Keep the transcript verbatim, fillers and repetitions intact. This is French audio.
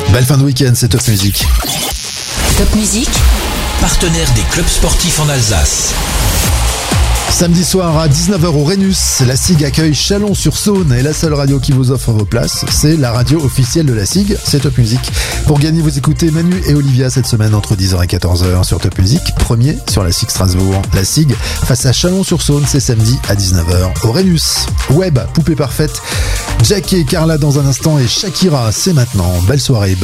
Belle fin de week-end, c'est Top Music. Top Music, partenaire des clubs sportifs en Alsace. Samedi soir à dix-neuf heures au Rhenus, la SIG accueille Chalon-sur-Saône et la seule radio qui vous offre vos places, c'est la radio officielle de la SIG, c'est Top Music. Pour gagner, vous écoutez Manu et Olivia cette semaine entre dix heures et quatorze heures sur Top Music, premier sur la SIG Strasbourg. La SIG face à Chalon-sur-Saône, c'est samedi à dix-neuf heures au Rhenus. Web, poupée parfaite, Jack et Carla dans un instant et Shakira, c'est maintenant. Belle soirée.